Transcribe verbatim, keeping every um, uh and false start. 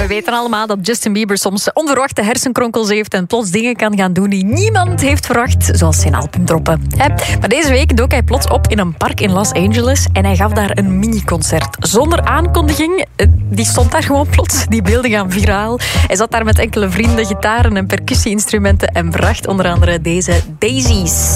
we weten allemaal dat Justin Bieber soms onverwachte hersenkronkels heeft en plots dingen kan gaan doen die niemand heeft verwacht, zoals zijn album droppen. Maar deze week dook hij plots op in een park in Los Angeles en hij gaf daar een mini-concert. Zonder aankondiging, die stond daar gewoon plots. Die beelden gaan viraal. Hij zat daar met enkele vrienden, gitaren en percussie-instrumenten en bracht onder andere deze Daisies.